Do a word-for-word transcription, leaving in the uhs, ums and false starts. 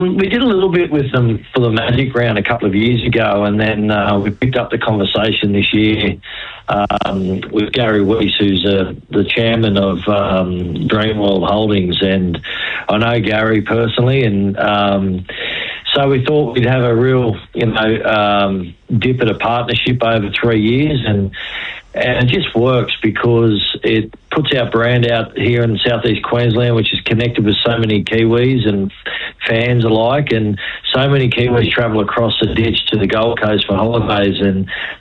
We did a little bit with them for the Magic Round a couple of years ago, and then uh, we picked up the conversation this year um, with Gary Weiss, who's uh, the chairman of um, Dreamworld Holdings, and I know Gary personally, and um, so we thought we'd have a real, you know, um, dip at a partnership over three years, and and it just works because it puts our brand out here in southeast Queensland, which is connected with so many Kiwis and fans alike, and so many Kiwis travel across the ditch to the Gold Coast for holidays, and